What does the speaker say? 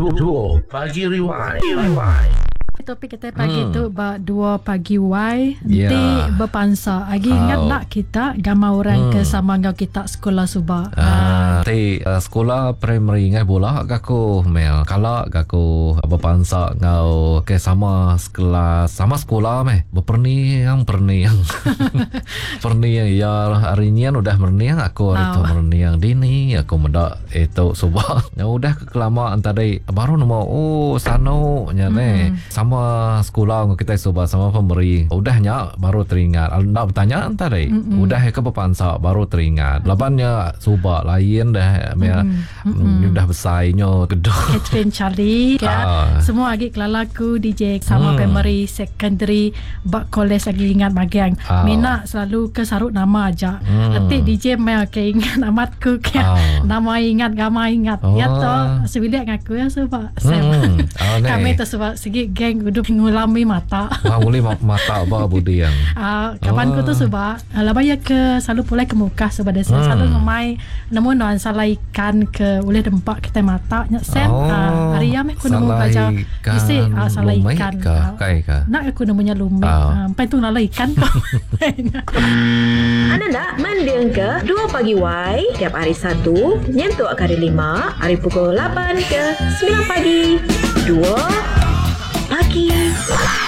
Duo Pagi Rewind. Topik kita pagi tu dua pagi Y Ya. nanti berpansa. Lagi ingat nak kita gambar orang ke sama ngau kita sekolah subak. Sekolah primary ngai bola gaku mel kala gaku berpansa ngau ke sama sekolah meh berperniang perniang ya hari ni udah merniang aku itu merniang dini aku mendak itu subak ya udah kelamaan tadi baru nemu sano nya sama sekolah kita subak sama pemberi udahnya baru teringat nak bertanya tadi udah ke berpansa baru teringat labannya subak lain dah udah besarnya gedung Catherine Charlie semua lagi kelalaku DJ sama primary secondary bak college lagi ingat bagian Mina selalu ke sarut nama aja nanti DJ mel ke ingat amatku ke nama ingat gama ingat ya toh sebilik ngaku ya sebab kami tu sebab segi geng udah ngulami mata boleh mata apa budi yang kawanku tu sebab labaya ke selalu pulai ke muka sebab dia selalu ngemai nemu non salah ikan ke boleh dempak kita mata nyak sen hari yang aku nemu baca isi salah ikan nak aku nemunya lumik sampai tu nala ikan kau Anda nak mendeng ke 2 Pagi Y tiap hari Sabtu nyentuk kali 5 hari pukul 8 ke 9 pagi 2 Pagi